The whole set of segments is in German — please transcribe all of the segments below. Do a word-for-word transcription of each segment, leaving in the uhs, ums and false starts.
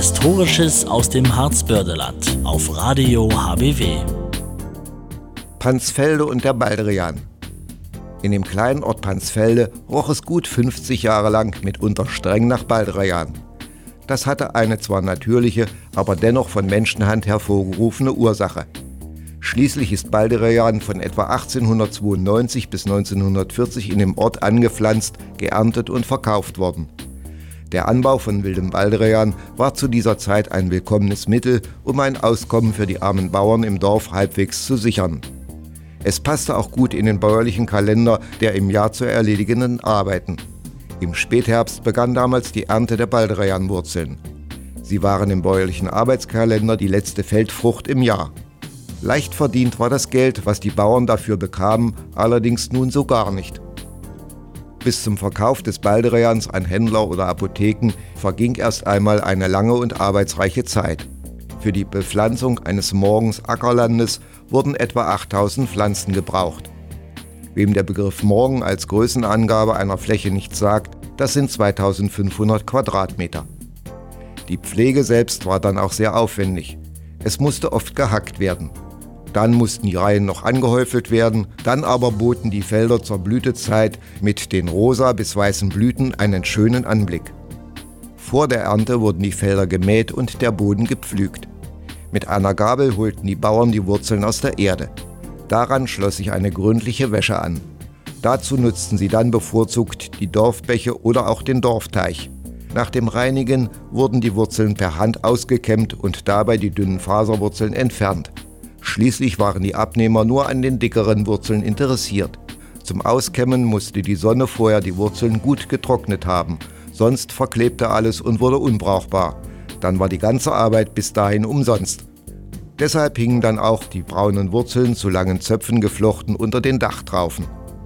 Historisches aus dem Harzbördeland auf Radio H B W. Pansfelde und der Baldrian. In dem kleinen Ort Pansfelde roch es gut fünfzig Jahre lang mitunter streng nach Baldrian. Das hatte eine zwar natürliche, aber dennoch von Menschenhand hervorgerufene Ursache. Schließlich ist Baldrian von etwa achtzehnhundertzweiundneunzig bis neunzehnhundertvierzig in dem Ort angepflanzt, geerntet und verkauft worden. Der Anbau von wildem Baldrian war zu dieser Zeit ein willkommenes Mittel, um ein Auskommen für die armen Bauern im Dorf halbwegs zu sichern. Es passte auch gut in den bäuerlichen Kalender der im Jahr zu erledigenden Arbeiten. Im Spätherbst begann damals die Ernte der Baldrianwurzeln. Sie waren im bäuerlichen Arbeitskalender die letzte Feldfrucht im Jahr. Leicht verdient war das Geld, was die Bauern dafür bekamen, allerdings nun so gar nicht. Bis zum Verkauf des Baldrians an Händler oder Apotheken verging erst einmal eine lange und arbeitsreiche Zeit. Für die Bepflanzung eines Morgens Ackerlandes wurden etwa achttausend Pflanzen gebraucht. Wem der Begriff Morgen als Größenangabe einer Fläche nichts sagt, das sind zweitausendfünfhundert Quadratmeter. Die Pflege selbst war dann auch sehr aufwendig. Es musste oft gehackt werden. Dann mussten die Reihen noch angehäufelt werden, dann aber boten die Felder zur Blütezeit mit den rosa bis weißen Blüten einen schönen Anblick. Vor der Ernte wurden die Felder gemäht und der Boden gepflügt. Mit einer Gabel holten die Bauern die Wurzeln aus der Erde. Daran schloss sich eine gründliche Wäsche an. Dazu nutzten sie dann bevorzugt die Dorfbäche oder auch den Dorfteich. Nach dem Reinigen wurden die Wurzeln per Hand ausgekämmt und dabei die dünnen Faserwurzeln entfernt. Schließlich waren die Abnehmer nur an den dickeren Wurzeln interessiert. Zum Auskämmen musste die Sonne vorher die Wurzeln gut getrocknet haben, sonst verklebte alles und wurde unbrauchbar. Dann war die ganze Arbeit bis dahin umsonst. Deshalb hingen dann auch die braunen Wurzeln zu langen Zöpfen geflochten unter den Dachtraufen.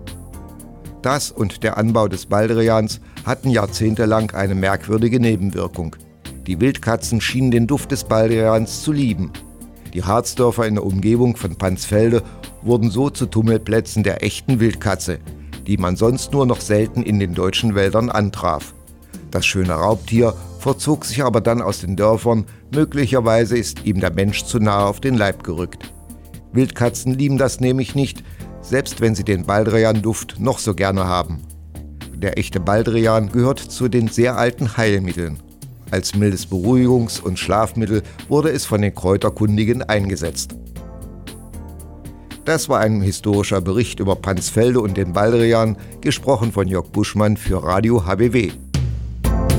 Das und der Anbau des Baldrians hatten jahrzehntelang eine merkwürdige Nebenwirkung. Die Wildkatzen schienen den Duft des Baldrians zu lieben. Die Harzdörfer in der Umgebung von Pansfelde wurden so zu Tummelplätzen der echten Wildkatze, die man sonst nur noch selten in den deutschen Wäldern antraf. Das schöne Raubtier verzog sich aber dann aus den Dörfern, möglicherweise ist ihm der Mensch zu nahe auf den Leib gerückt. Wildkatzen lieben das nämlich nicht, selbst wenn sie den Baldrian-Duft noch so gerne haben. Der echte Baldrian gehört zu den sehr alten Heilmitteln. Als mildes Beruhigungs- und Schlafmittel wurde es von den Kräuterkundigen eingesetzt. Das war ein historischer Bericht über Pansfelde und den Baldrian, gesprochen von Jörg Buschmann für Radio H B W.